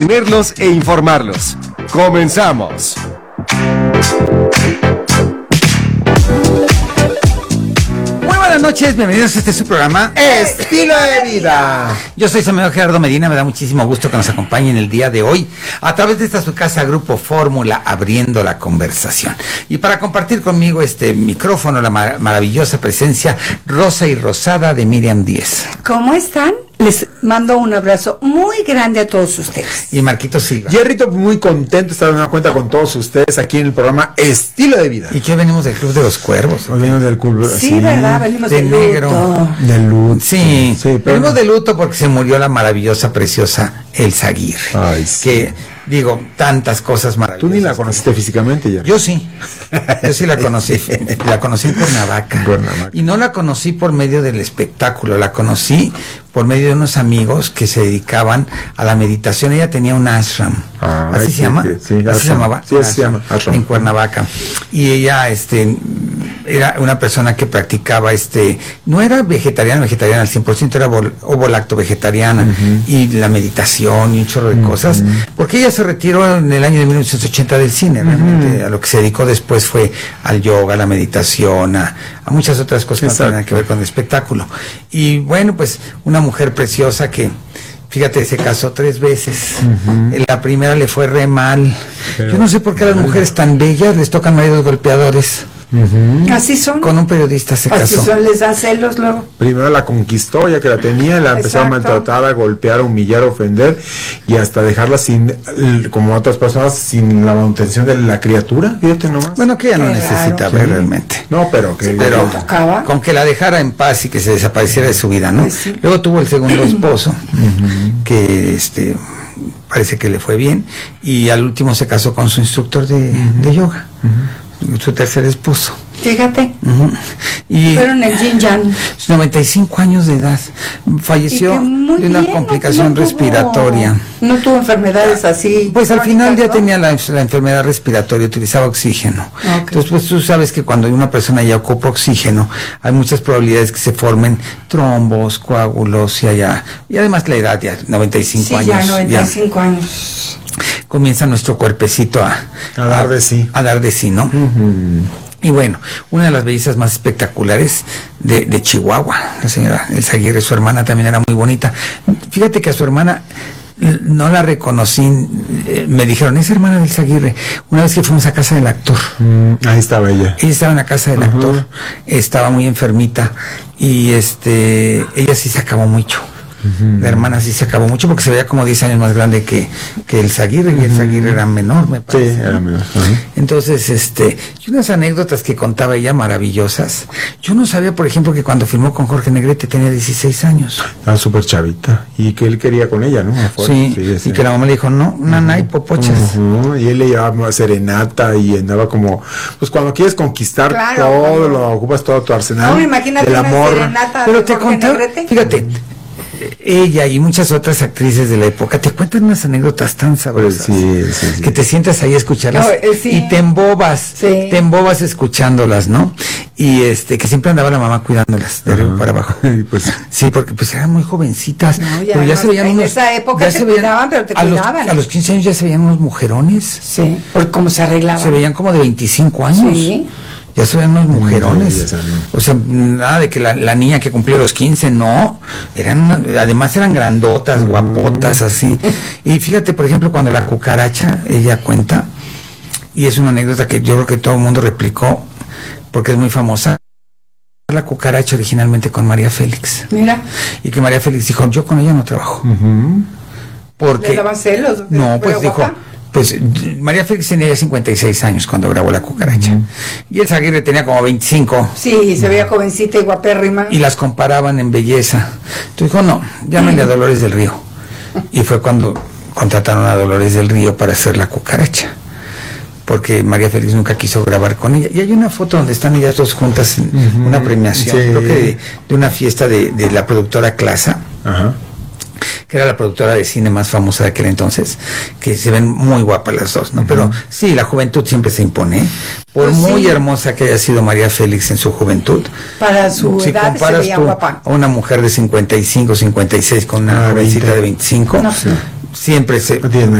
entretenerlos e informarlos. ¡Comenzamos! Buenas noches, bienvenidos a este su programa Estilo de Vida. Yo soy Samuel Gerardo Medina, me da muchísimo gusto que nos acompañen el día de hoy a través de esta su casa Grupo Fórmula, abriendo la conversación. Y para compartir conmigo este micrófono, la maravillosa presencia rosa y rosada de Miriam Díez. ¿Cómo están? Les mando un abrazo muy grande a todos ustedes. Y Marquito Silva. Jerrito, muy contento de estar de nueva cuenta con todos ustedes aquí en el programa Estilo de Vida. Y que hoy venimos del Club de los Cuervos. Hoy venimos del club. Sí, ¿verdad? Venimos de de negro. luto. Del luto. Sí, pero venimos de luto porque se murió la maravillosa, preciosa Elsa Aguirre. Ay, sí. Que, digo, tantas cosas maravillosas. Tú ni la conociste físicamente, Jerry. Yo sí la conocí en Cuernavaca. Y no la conocí por medio del espectáculo, la conocí por medio de unos amigos que se dedicaban a la meditación. Ella tenía un ashram, ¿así se llama? Sí, ¿Así se llamaba? Sí, así se llama, ashram. En Cuernavaca. Y ella, era una persona que practicaba, no era vegetariana al 100%, era ovo-lacto vegetariana, y la meditación y un chorro de cosas, porque ella se retiró en el año de 1980 del cine, realmente, a lo que se dedicó después fue al yoga, a la meditación, a muchas otras cosas que no tienen que ver con el espectáculo. Y bueno, pues una mujer preciosa que, fíjate, se casó 3 veces. La primera le fue re mal. Yo no sé por qué a las mujeres tan bellas les tocan maridos golpeadores. Así son. Con un periodista se Así casó. son, les da celos luego. Primero la conquistó, ya que la tenía, la empezó a maltratar, a golpear, a humillar, a ofender, y hasta dejarla sin, como otras personas, sin la manutención de la criatura. Fíjate nomás. Bueno, que ella no Qué necesita raro. ver realmente. No, pero que... Pero tocaba. con que la dejara en paz y que se desapareciera de su vida, ¿no? Pues sí. Luego tuvo el segundo esposo, que parece que le fue bien, y al último se casó con su instructor de yoga, su tercer esposo. Fíjate. Y Fueron el yin yang. 95 años de edad, falleció de una complicación respiratoria. No tuvo enfermedades así. Pues al final ya ¿no? tenía la enfermedad respiratoria, utilizaba oxígeno. Okay. Entonces, pues tú sabes que cuando una persona ya ocupa oxígeno, hay muchas probabilidades que se formen trombos, coágulos, y además la edad ya, 95 Sí, años. ya 95 años. Comienza nuestro cuerpecito a dar de sí. A dar de sí, ¿no? Y bueno, una de las bellezas más espectaculares de Chihuahua, la señora Elsa Aguirre, su hermana también era muy bonita. Fíjate que a su hermana no la reconocí, me dijeron, es hermana de Elsa Aguirre. Una vez que fuimos a casa del actor. Ahí estaba ella. Ella estaba en la casa del actor, estaba muy enfermita, y ella sí se acabó mucho. La hermana sí se acabó mucho porque se veía como 10 años más grande que Elsa Aguirre, y Elsa Aguirre era menor, me parece. Sí, era menor. Entonces, y unas anécdotas que contaba ella maravillosas. Yo no sabía, por ejemplo, que cuando firmó con Jorge Negrete tenía 16 años. Estaba súper chavita. Y que él quería con ella, ¿no? Sí, y que la mamá le dijo, no, nanay, popochas. Y él le llevaba serenata y andaba como, pues cuando quieres conquistar todo, lo ocupas todo tu arsenal. No, imagínate del una amor. serenata. Pero de te Jorge contaba, Negrete. fíjate, ella y muchas otras actrices de la época te cuentan unas anécdotas tan sabrosas, Sí. que te sientas ahí a escucharlas, sí. y te embobas escuchándolas, ¿no? Y que siempre andaba la mamá cuidándolas de arriba para abajo. Pues, Sí, porque pues eran muy jovencitas, No, pero ya no, se veían en esa época te cuidaban, pero te cuidaban. A los 15 años ya se veían unos mujerones, Sí, por cómo se arreglaban. se veían como de 25 años. Sí. Ya se veían unos mujerones. No. O sea, nada de que la niña que cumplió los 15, no. Además eran grandotas, guapotas, así. Y fíjate, por ejemplo, cuando la cucaracha, ella cuenta, y es una anécdota que yo creo que todo el mundo replicó, porque es muy famosa, la cucaracha originalmente con María Félix. Mira. Y que María Félix dijo, yo con ella no trabajo. Porque... ¿Le daban celos? No, pues dijo... guapa? Pues María Félix tenía ya 56 años cuando grabó La Cucaracha. Y Elsa Aguirre tenía como 25. Sí, se veía jovencita y guapérrima. Y las comparaban en belleza. Entonces dijo, no, llámenle a Dolores del Río. Y fue cuando contrataron a Dolores del Río para hacer La Cucaracha. Porque María Félix nunca quiso grabar con ella. Y hay una foto donde están ellas dos juntas en una premiación, creo que de una fiesta de la productora Clasa. Que era la productora de cine más famosa de aquel entonces, que se ven muy guapas las dos, ¿no? Pero sí, la juventud siempre se impone, por Pues muy sí. hermosa que haya sido María Félix en su juventud. Para su Si edad se comparas veía tú guapa. a una mujer de 55, 56 con una jovencita de 25, No, sí. siempre se...